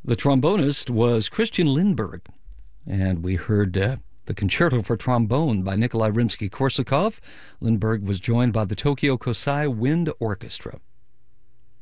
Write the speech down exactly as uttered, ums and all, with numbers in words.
The trombonist was Christian Lindberg, and we heard uh, the Concerto for Trombone by Nikolai Rimsky-Korsakov. Lindberg was joined by the Tokyo Kosai Wind Orchestra.